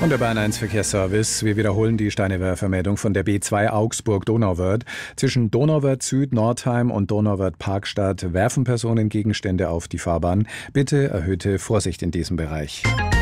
Und der Bayern 1 Verkehrsservice. Wir wiederholen die Steinewerfermeldung von der B2 Augsburg-Donauwörth. Zwischen Donauwörth Süd, Nordheim und Donauwörth Parkstadt werfen Personen Gegenstände auf die Fahrbahn. Bitte erhöhte Vorsicht in diesem Bereich.